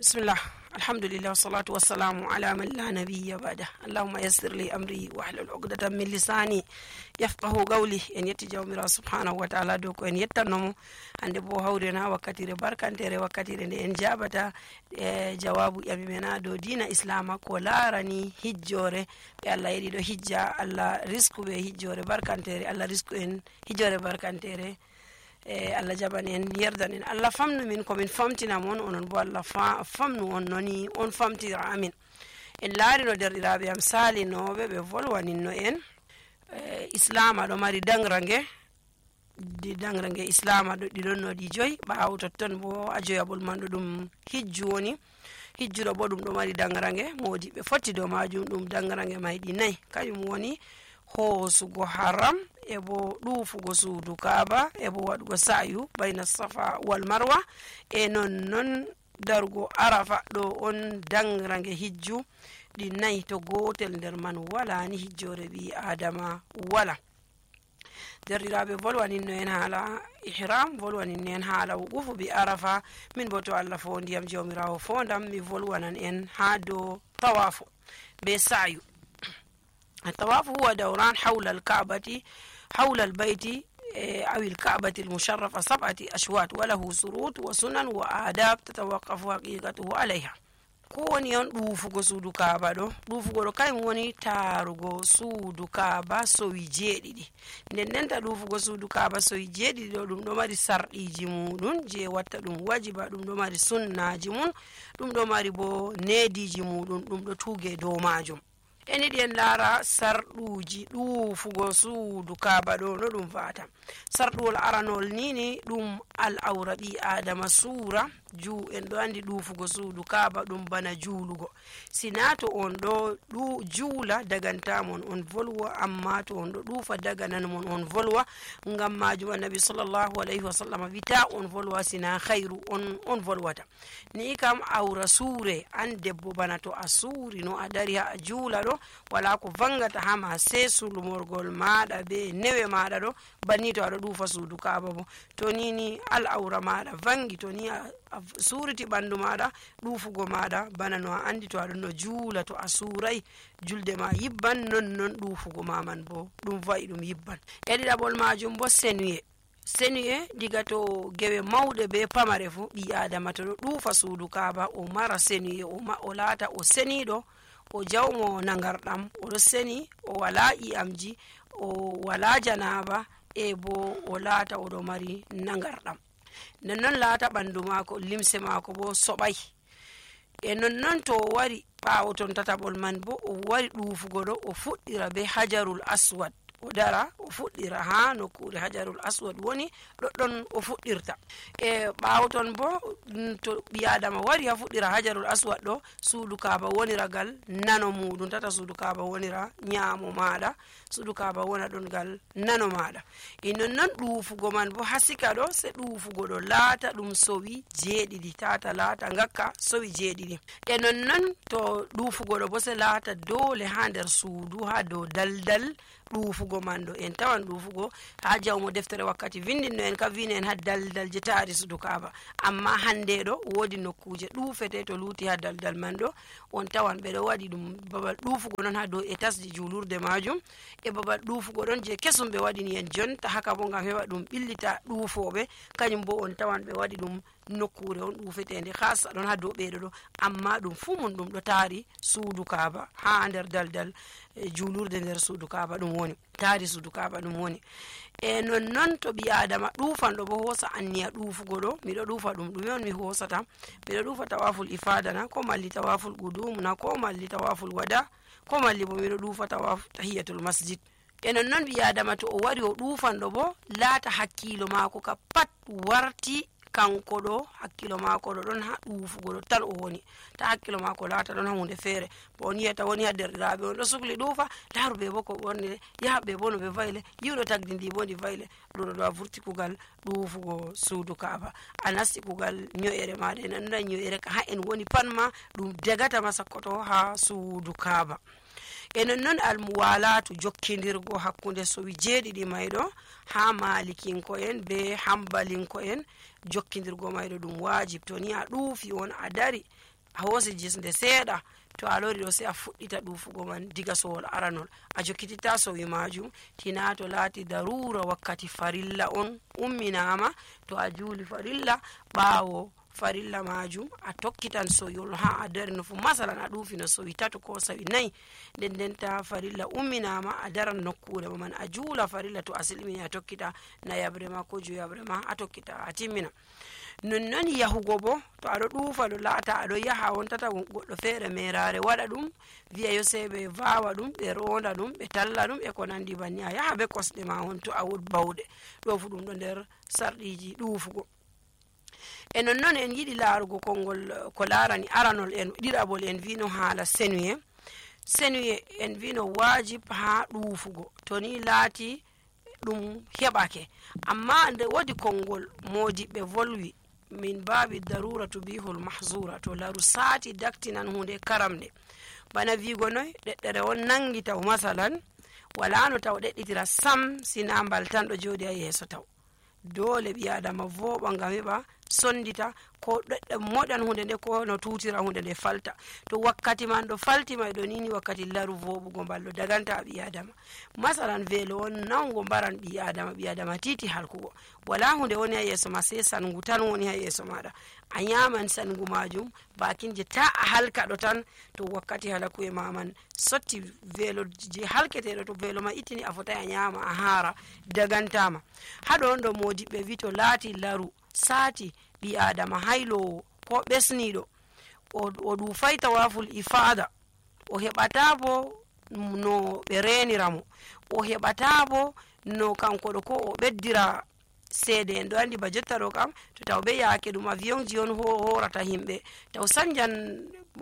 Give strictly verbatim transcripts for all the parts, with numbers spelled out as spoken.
bismillah alhamdulillah wassalatu wassalamu ala man la nabiyya ba'da allahumma yassir li amri wahlul 'uqdatan min lisani yafqahu qawli. En yetti jawmira subhanahu wa ta'ala do ko en yettanomo hande bo hawrena wakkatire barkantere wakkatire nde en jabata e jawabu yami mena do dina islama ko larani hijjore be Allah yedi do hijja Allah risku be hijjore barkantere Allah risku en hijjore barkantere e Allah jabani en yerdan en Allah famnu min ko min famtina mon onon bo Allah fa famnu on noni on famtira amin. En laari no derdiraabe am salinobe be volwaninno en e islama do mari dangrange di dangrange islama do di donno di joy baaw ton bo ajoyabul mando dum hijju woni hijjuro bo dum do mari dangrange modi be fotti do majum dum dangrange maydi nay kayum woni hoosugo haram ebo ɗuufugo suudu kaaba ebo waɗugo sa'yu bayna safa wal marwa e non non dargo arafa ɗo on dangrange hijju ɗi nayi to gotel nder man wala ni hijjore ɓi adama wala. Derɗiraɓe volwaninno en haala ihram volwaninno en haala wuqufu bi arafa min bo to Allah fo ndiyam jawmirawo fondam mi volwanan en ha dow tawafu be sa'yu. الطواف هو دوران حول الكعبة حول البيت أو الكعبة المشرفة سبعة أشواط وله شروط وسنن وآداب تتوقف حقيقته عليها. كون يون دوفغو سودو كعبة دو دوفغو دو كاي موني تارغو سودو كعبة سوي جيدي دي nden ta دوفغو سودو كعبة سوي جيدي دو dum do mari sardiji mudun je watta dum wajiba dum do mari sunnaji mun dum do mari bo nediji mudun dum do tuge do majum. Eni ɗen laara sarɗuji ɗuufugo suudu kaaba ɗo no ɗum fata. Sarɗuwol aranol nini ɗum al awra ɓi adama suura ju en ɗo andi ɗuufugo suudu kaaba ɗum bana juulugo. Sina to on ɗo ɗu juula dagantamon on volwa amma to on ɗo ɗuufa dagananmon on volwa ngam majum annabi sallallahu alayhi wa sallam wita on volwa sina khairu on on volwata. Ni kam awra suure an debbo bana to a suuri no a dari ha a juula ɗo wala ko vangata hama sesul morgol maada be newe maada do banni to ado dufa suudu kaaba bo to nini al awra maada vangi to ni a suriti bandu maada dufugo maada bana no andi to ado no juula to asurai julde ma yibban non non dufugo maman bo dum vai dum yibban. Edidabol majum bo senuye senuye diga to gewe mawde be pamare fu bi adama to dufa suudu kaaba o mara senuye o ma o lata o senido o jawmo nangardam o seni o wala iamji o wala janaba e bo o laata o do mari nangardam nonnon laata bandu mako limse mako bo sobay e nonnon to wari paawo ton tatabol man bo o wari duufugo do o fuddira be hajarul aswad o dara o fuddira ha nokkure hajarul aswad woni doddon o fuddirta e baawo ton bo to biadama wari ha fuddira hajarul aswad do suudu kaaba woni ragal nano mudun tata suudu kaaba wonira nyaamo maada suudu kaaba wona don gal nano maada e nonnon duufugo man bo hasika do se duufugo do laata dum sowi jeedidi tata laata ngakka sowi jeedidi e nonnon to duufugo do bo se laata dole ha nder suudu ha do daldal duufugo mando en tawan duufugo ha jawmo deftere wakkati vindinno en ka vinen ha daldal je taari suudu kaaba amma hande do wodi nokkuje duufete to luuti ha daldal mando on tawan be do wadi dum babal duufugo non ha do etasji julurde majum e babal duufugo don je kesum be wadi ni en jonta haka bo ngam hewa dum billita duufobe kanyum bo on tawan be wadi dum nokkure on duufetende khasa don ha do beedo do amma dum fu mun dum do taari suudu kaaba ha nder daldal e julurde nder suudu kaaba dum woni taari suudu kaaba dum woni e non non to bi adama duufan do bo hosa anniya duufugo do mi do duufa dum dum on mi hosata mi do duufa tawaful ifada na ko malli tawaful qudum na ko malli tawaful wada ko malli bo mi do duufa tawaf tahiyatul masjid e non non bi adama to o wari o duufan do bo laata hakkilo mako ka pat warti kanko do hakkilo mako do don ha duufugo do tan o woni ta hakkilo mako laata don hunde fere bo on yeta woni ha derdiraabe on do sukli duufa darube bo ko wonni yaabe bo no be vayle yiwdo tagdindi bo di vayle do do vurti kugal duufugo suudu kaaba anasti kugal nyoere maade nan da nyoere ka ha en woni panma dum degata masakkoto ha suudu kaaba e non non al muwalatu jokkindirgo hakkunde so wi jeedidi maydo ha malikinko en be hambalinko en jokkindirgo maydo dum wajib to ni a duufi on a dari a hosi jisde seeɗa to a lori ɗo sai a fuɗɗita ɗufugo man diga sowol aranol a jokkitita sowi majum tina to laati darura wakkati farilla on umminama to a juuli farilla ɓawo farilla majum a tokkitan soyol ha a darino fu masalan a ɗufino sowi tatu ko sawi nayi nden ndenta farilla umminama a daran nokkure man a juula farilla to a silmini a tokkita nayabre ma ko joyabre ma a tokkita a timmina nonnon yahugo bo to aɗo ɗuufa ɗo laata aɗo yaha wontata goɗɗo feere merare waɗa ɗum wiya yo sei ɓe vawa ɗum ɓe ronda ɗum ɓe talla ɗum e ko nandi banni a yaha be kosɗe ma hon to a wod bawɗe ɗo fu ɗum ɗo nder sarɗiji ɗuufugo e nonnon en yiɗi laarugo konngol ko laarani aranol en ɗiɗaɓol en wino haala senuye senuye en wino wajib ha ɗuufugo to ni laati ɗum heɓake amma nde wodi konngol modiɓɓe volwi min baabi darura tubihul mahzura to laru saati daktinan hunde karamde bana wigo noy ɗeɗɗere on nangi taw masalan wala no taw ɗeɗɗitira sam sina mbal tan ɗo jooɗi ha yeeso taw dole ɓi adama voɓa ngam heɓa sondita ko ɗeɗɗe moɗan hunde nde ko no tutira hunde nde falta to wakkati man ɗo faltima ɗo nini wakkati laru voɓugo mballo daganta ɓi adama masalan velo on nawgo mbaran ɓi adama ɓi adama titi halkugo wala hunde woni ha yeeso ma sai sangu tan woni ha yeeso maɗa a yaman sangu majum bakinje ta a halka ɗo tan to wakkati halakuye maman sotti velo je halketeɗo to velo ma ittini a fotai a yama a haara dagantama haɗo on ɗo modiɓɓe wi to laati laru saati ɓi adama haylowo ko ɓesniɗo o ɗufay tawaful ifada o heɓata bo no ɓe reniramo o heɓata bo no kanko ɗo ko o ɓeddira seede en ɗo andi ba jotta ɗo kam to taw ɓe yaake ɗum avion ji on horata himɓe taw sanjan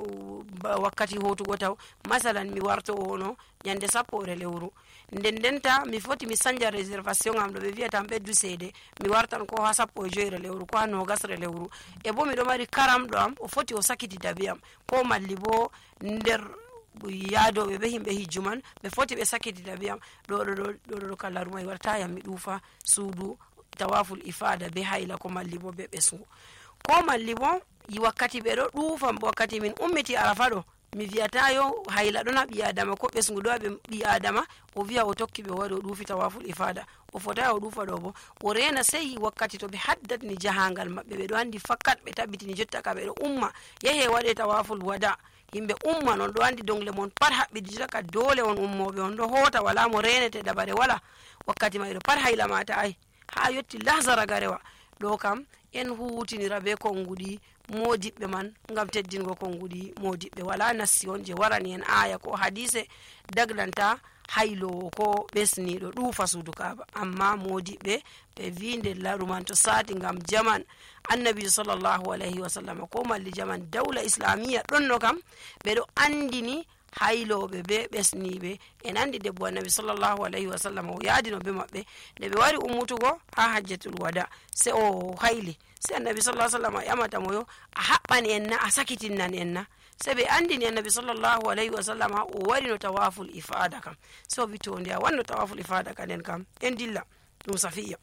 wakkati hotugo taw masalan mi warto ono nyande sappoore lewru nden ndenta mi foti mi sanja réservation am ɗo ɓe wiyatan ɓeddu seede mi wartan ko ha sappo e joyre lewru ko ha nogasre lewru e bo miɗo mari karamɗo am o foti o sakitita be am ko malli bo nder yaadoɓe ɓe himɓe hijju man ɓe foti ɓe sakitita be am ɗo ɗo ɗo ɗo kala rumay warta yam mi ɗuufa suudu tawaful ifada be hayla ko malli bo be ɓesgu ko malli bo yi wakkati ɓe ɗo ɗuufam wakkati min ummiti arafa ɗo mi wiyata yo hayla ɗona ɓi adama ko ɓesgu ɗo ɓe ɓi adama o wiya o tokki ɓe wari o ɗuufi tawaful ifada o fotai o ɗuufa ɗo bo o rena sey wakkati to ɓe haddatni jahangal maɓɓe ɓe ɗo andi fakkat ɓe tabbitini jotta ka ɓe ɗo umma yehe waɗe tawaful wada yimɓe umma non ɗo andi dongle mon pat haɓɓiɗi jotta ka dole on ummoɓe on ɗo hota wala mo renete dabare wala wakkati ma ɗo pat hayla mata ay ha yotti lahzara garewa ɗo kam en hutinira be konguɗi modiɓɓe man ngam teddingo konguɗi modiɓɓe wala nassi on je warani en aya ko hadise daglanta haylowo ko ɓesniɗo ɗuufa suudu kaaba amma modiɓɓe ɓe wi nde laruman to sati ngam jaman annabi sallllahu alayhi wa sallam ko malli jaman dawla islamia ɗonno kam ɓeɗo andini hayloɓe be ɓesniɓe en andi debbo annabi sallllahu alayhi wa sallam o yaadino be maɓɓe nde ɓe wari ummutugo ha hajjatul wada se o hayli se annabi sallah sallam a ƴamatamo yo a haɓɓani en na a sakitinnan en na se ɓe andini annabi sallllahu alayhi wa sallam ha o wari no tawaful ifada kam se o wi to nde a wanno tawaful ifada ka nden kam en dilla ɗum safiya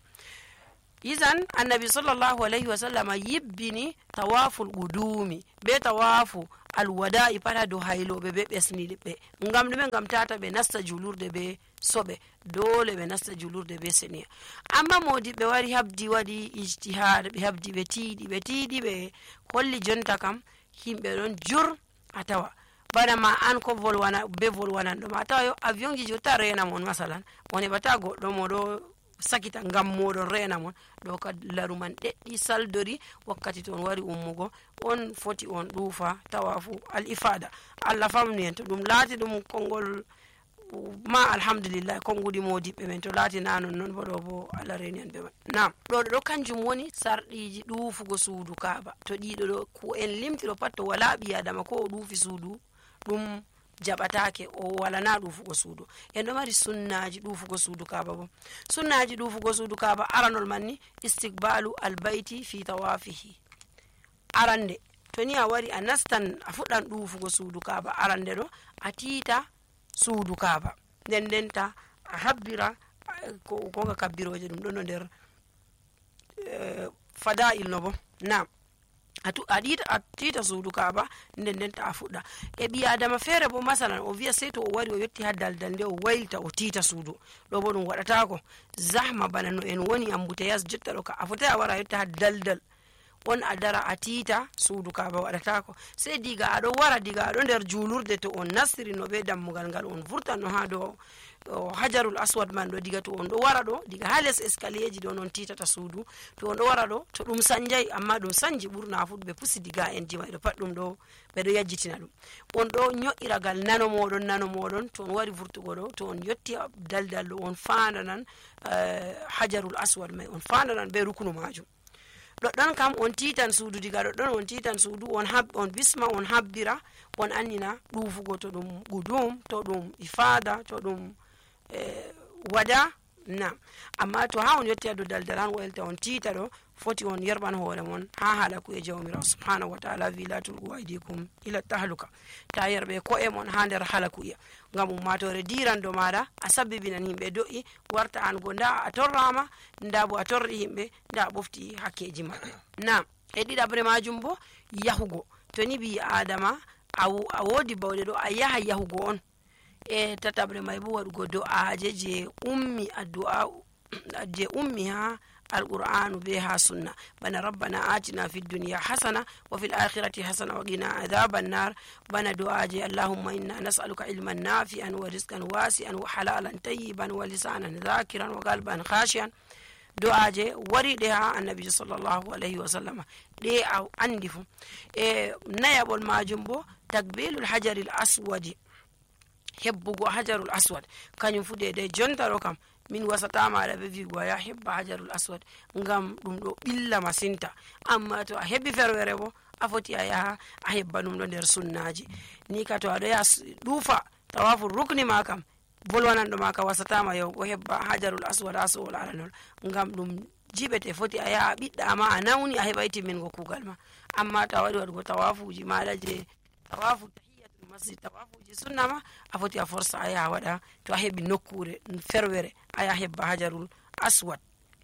isan annabi sallllahu alayhi wa sallam yibbini tawaful qudumi be tawafu alwada'i pat ha dow hayloɓe be ɓesniɓe ngam ɗume ngam tata ɓe nasta julurde be soɓe dole ɓe nasta julurde be seniya amma modiɓɓe wari habdi waɗi ijtihad ɓe habdi ɓe tiiɗi ɓe tiiɗi ɓe holli jonta kam himɓe ɗon jur a tawa bana ma an ko volwana be volwananɗo ma a tawa yo avion ji jotta rena mon masalan on heɓata goɗɗo moɗo sakita ngam moɗon rena mon ɗo ka laruman ɗeɗɗi saldori wakkati to on wari ummugo on foti on ɗuufa tawafu al ifada allah famni en to ɗum laati ɗum konngol ma alhamdulillah konngudi modiɓɓe men to laati na non noon bo ɗo bo allah reni en ɓe man nam ɗo ɗo kanjum woni sarɗiji ɗuufugo suudu kaaba to ɗiɗo ɗo ko en limtiɗo pat to wala ɓi adama ko o ɗuufi suudu ɗum jaɓatake o walana ɗuufugo suudu en ɗo mari sunnaji ɗuufugo suudu kaaba bo sunnaji ɗuufugo suudu kaaba aranol man ni istiqbalu albayti fi tawafihi arande to ni a wari a nastan a fuɗɗan ɗuufugo suudu kaaba arande ɗo a tiita suudu kaaba nden ndenta a habbira konga kabbiroje ɗum ɗo no nder fada'il no bo nam atu adita atita suudu kaaba nden nden ta fuɗɗa e ɓi adama feere bo masalan o wiya sey to o wari o yetti ha daldal nde o waylita o tiita suudu ɗo bo ɗum waɗatako zahma bana no en woni embouteillage jotta ɗo ka a fotai a wara a yetta ha daldal on a dara a tiita suudu kaaba waɗatako sey diga aɗo wara diga aɗo nder juulurde to on nastirino ɓe dammugal ngal on vurtanno ha dow hajarul aswad man ɗo diga to on ɗo wara ɗo diga ha les escalier ji ɗo non titata suudu to on ɗo wara ɗo to ɗum sanjay amma ɗum sanji ɓurna fu ɓe pusi diga en ji mayɗo pat ɗum ɗo ɓeɗo yajjitina ɗum on ɗo ño'iragal nano moɗon nano moɗon to on wari vurtugo ɗo to on yetti daldal ɗo on fandanan uh, hajarul aswad mai on fandanan ɓe rukunu majum ɗoɗɗon kam on titan suudu diga ɗoɗɗon on titan suudu on hab on bisma on habbira on annina ɗufugo to ɗum gudum to ɗum ifada to ɗum eh, wada na amma to ha on yetti ha dow daldal han waylta on tiita ɗo foti on yerɓan hoore mon ha haala ku e jawmirawo subhanahu wa taala wi la tulqu aydikum ila tahluka ta yerɓe ko'e mon ha nder halakuya ngam ummatore dirando maɗa a sabbibinan yimɓe do'i warta an go nda a torrama nda bo a torri yimɓe nda a ɓofti hakkeji maɓɓe na e ɗiɗabre majum bo yahugo to ni ɓi adama a wodi bawɗe ɗo a yaha yahugo on e tatabre may bo waɗugo do'aje je ummi addu'a je ummi ha القرآن بها سنة بنا ربنا آتنا في الدنيا حسنة وفي الآخرة حسنة وقنا عذاب النار بنا دعاء اللهم إنا نسألك علما نافعا ورزقا واسعا وحلالا طيبا ولسانا ذاكرا وقلبا خاشعا دعاء وريدها النبي صلى الله عليه وسلم دي أو أندف إيه نيب الماجنبو تقبيل الحجر الأسود هبو حجر الأسود كان يفيد دي جنترو كم min wasatamaɗa ɓe wigo ya hebba hajarul aswad ngam ɗum ɗo ɓilla masinta amma to a hebbi ferwere bo a foti a yaha a hebba ɗum ɗo nder sunnaji ni ka to aɗo yaha ɗuufa tawafu rukni ma kam bolwananɗo ma ka wasatama yahugo hebba hajarul aswad ha sowol aranol ngam ɗum jiɓete foti a yaha a ɓiɗɗama a nawni a heɓa timmingo kugal ma amma to a waɗi waɗugo tawafuji maɗa je tawafu masjid tawafuji sunna ma a foti a forsa a yaha waɗa to a heɓi nokkure ferwere a yaha hebba hajarul aswad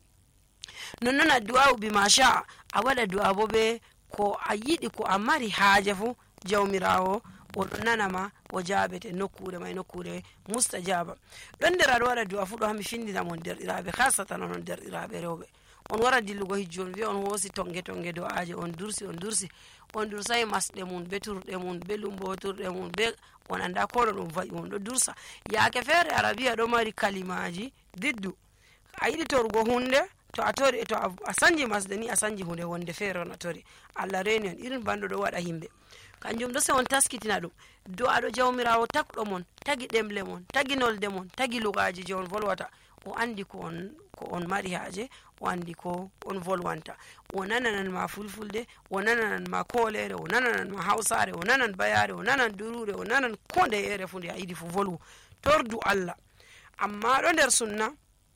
nonnoon addu'a bi masha a waɗa du'a bo ɓe ko a yiɗi ko a mari haaje fu jawmirawo oɗo nanama o jaabete nokkure may nokkure mustajaba ɗon nder aɗo waɗa du'a fu ɗo hami findinamon derɗiraɓe hasatan onon derɗiraɓe rewɓe on wara dillugo hijju on wiya on hoosi tonge tonge do'aje on dursi on dursi on dursai masɗe mum be turɗe mum be lumboturɗe mum be on anda koɗo ɗum va'i on ɗo dursa yaake feere arabiya ɗo mari kalimaji diddu a yiɗi torugo hunde to a tori to a sanji masɗe ni a sanji hunde wonde feere on a tori allah reni on irin banɗo ɗo waɗa himɓe kanjum ɗo se on taskitina ɗum do'aɗo jawmirawo takɗo mon tagi ɗemle mon tagi nolde mon tagi lugaji je on volwata o andi ko on ko on mari haaje o andi ko on volwanta o nananan ma fulfulde o nananan ma kolere o nananan ma hausare o nanan bayare o nanan durure o nanan ko nde ere fu nde a yiɗi fu volwu tordu allah amma ɗo nder sunna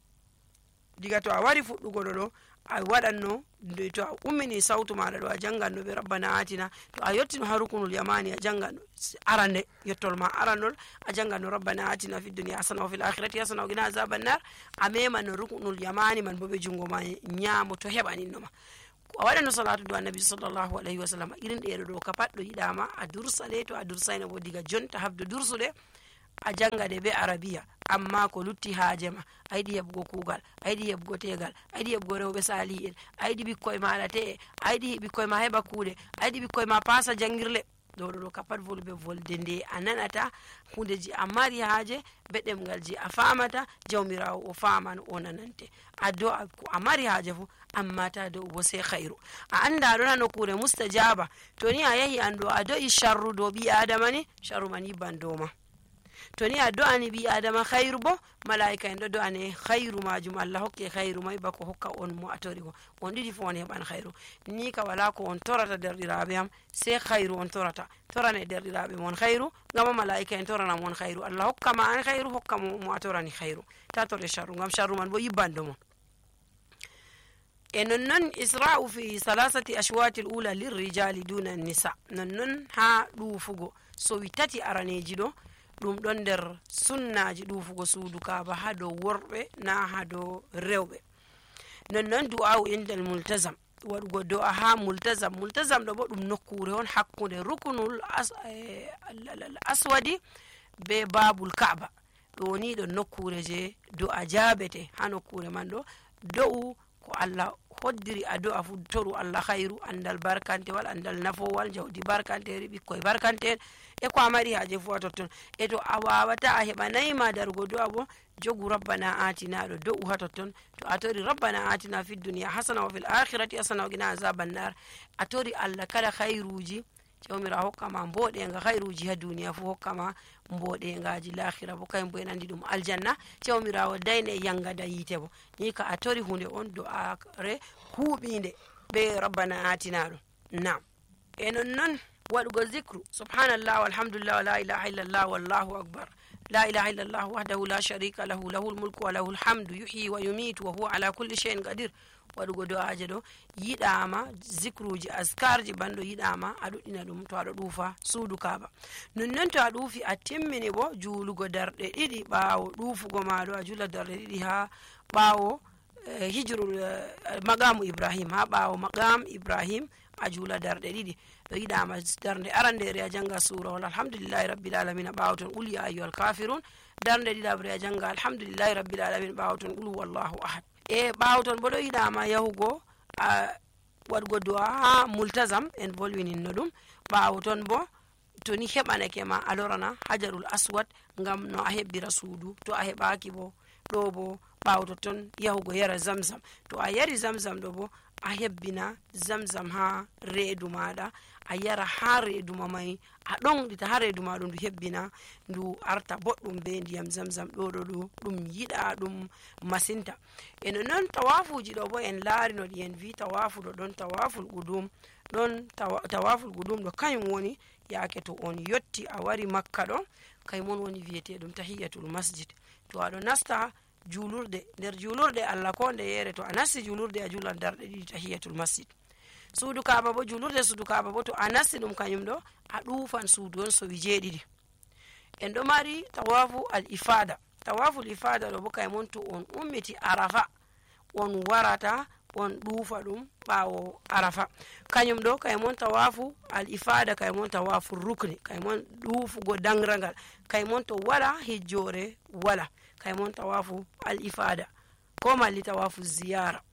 diga to a wari fuɗɗugo ɗo ɗo a waɗanno to a ummini sawtu maɗa ɗo a janganno ɓe rabbana atina to a yettino ha rukunul yamani a janganno arande yettol ma arandol a janganno rabbana atina fi dunia hasana wa fil akhirati hasana wa qina azaban nar a memano rukunul yamani man bo ɓe jungo ma ñaamo to heɓaninnoma a waɗano salatu do annabi sallllahu alayhi wa sallam irin ɗeɗo ɗo ka pat ɗo yiɗama a dursa ɗe to a dursayno bo diga jonta habde dursuɗe a janga ɗe be arabiya amma ko lutti haaje ma a yiɗi heɓugo kuugal a yiɗi heɓugo tegal a yiɗi heɓugo rewɓe sali'en a yiɗi ɓikkoye maɗa te'e a yiɗi ɓikkoye ma heɓa kuuɗe a yiɗi ɓikkoye ma pasa jangirle ɗo ɗo ɗo ka pat volɓe volde nde a nanata hundeji a mari haaje be ɗemgal ji a famata jawmirawo o faman o nanante a do ko a mari haaje fu amma ta do bo sai khairu a anda ɗo na nokkure mustajaba to ni a yahi an ɗo a do'i sharru do ɓi adama ni sharru man yibban dow ma to ni a do'ani ɓi adama khairu bo malaika en ɗo do'ane khairu majum allah hokke khairu may bako hokka on mo a tori go on ɗiɗi fo on heɓan khairu ni ka wala ko on torata derɗiraɓe am sai khairu on torata torane derɗiraɓe mon khairu ngama malaika en torana mon khairu allah hokka ma an khairu hokka mo mo a torani khairu ta tore sharru ngam sharru man bo yibbando mon e nonnon isra'u fi salasati ashwati l ula lirrijali duna nisa nonnon ha ɗufugo so wi tati araneji ɗo ɗum ɗon nder sunnaji ɗufugo suudu kaaba ha dow worɓe na ha dow rewɓe nonnon du'a'u indal multazam waɗugo do'a ha multazam multazam ɗo bo ɗum nokkure on hakkunde rukunul as, eh, aswadi be babul ka'ba ɗo ni ɗo nokkure je do'a jabete ha nokkure man ɗo do'u ko Allah hoddiri a do'a fu toru Allah khairu andal barkantewal andal nafowal jawdi barkanteri ɓikkoye barkanten e ko a mari haje fu a totton e to a wawata a heɓa nayima darugo do'a bo jogu rabbana atina ɗo do'u ha totton to a tori rabbana atina fi duniya hasana wa fil akhirati hasana wa qina azaban nar a tori Allah kala khairuji jawmira hokkama mboɗenga khairuji ha duniya fu hokkama mboɗengaji lahira bo kayum bo en andi ɗum aljanna jawmirawo dayne yangada yite bo ni ka a tori hunde on do are huuɓinde be rabbana atina ɗo nam e non noon waɗugo zicru subhanallah walhamdulillah wa la ilaha illallah wallahu akbar la ilaha illallah wahdahu la sharika lahu lahul mulku wa lahul hamdu yuhyi wa yumitu wa huwa ala kulli shay'in qadir waɗugo do'aje ɗo yiɗama zicruji askarji banɗo yiɗama a ɗuɗɗina ɗum to aɗo ɗuufa suudu kaba nonnon to a ɗuufi a timmini bo juulugo darɗe ɗiɗi ɓaawo ɗuufugo maɗo a jula darɗe ɗiɗi ha ɓaawo eh, hijrul eh, magamu ibrahim ha ɓaawo magam ibrahim a juula darɗe ɗiɗi ɗo yiɗama darde arandere a janga surawol alhamdulillahi rabbil alamin a ɓaawo ton qul ya ayyuhal kafirun darde ɗiɗabre a janga alhamdulillahi rabbil alamin ɓaawo ton qul huwallahu ahad e ɓaawo ton bo ɗo yiɗama yahugo a waɗugo du'a ha multazam en volwininno ɗum ɓaawo ton bo to ni heɓanake ma a lorana hajarul aswad ngam no a heɓɓira suudu to a heɓaki bo ɗo bo ɓaawo totton yahugo yara zamzam to a yari zamzam ɗo bo a hebbina zamzam ha reedu maɗa a yara ha reedu ma mai a ɗonɗita ha reedu ma ɗum ndu hebbina ndu arta boɗɗum be ndiyam zamzam ɗo ɗo ɗo ɗum yiɗa ɗum masinta eno noon tawafuji ɗo bo en laari no ɗi en vi tawafu ɗo ɗon tawaful qudum ɗon tawaful qudum ɗo kañum woni yaake to on yotti a wari makka ɗo kaymon woni wiyeteɗum tahiyatul masjid to aɗo nasta julurde nder julurde Allah ko nde yere to a nasti julurde a julan darɗe ɗiɗi tahiyatul masjid suudu kaba bo julurde suudu kaba bo to a nasti ɗum kañum ɗo a ɗufan suudu on sowi jeeɗiɗi en ɗo mari tawafu al ifada tawaful ifada ɗo bo kaymon to on ummiti arafa on warata on ɗuufa ɗum ɓaawo arafa kañum ɗo kaymon tawafu al ifada kaymon tawafu rukni kaymon ɗuufugo dangragal kaymon to wala hijjore wala kaymon tawafu al ifada ko malli tawafu ziyara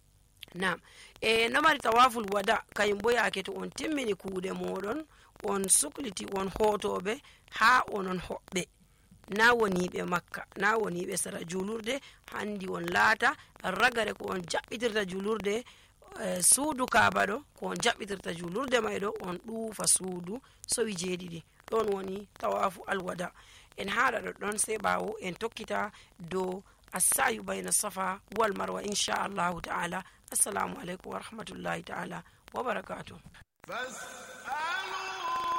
nam e no mari tawaful wada kañum bo yaake to on timmini kuuɗe moɗon on sukliti on hotoɓe ha onon hoɓɓe na woniɓe makka na woniɓe sara julurde handi on laata ragare ko on jaɓɓitirta julurde e suudu kaba ɗo ko on jaɓɓitirta julurde may ɗo on ɗuufa suudu sowi jeeɗiɗi ɗon woni tawafu alwada en haɗa ɗo ɗon sey ɓaawo en tokkita dow assayu bayna safa wal marwa inchallahu taala assalamu aleykum wa rahmatullahi taala wa barakatuh.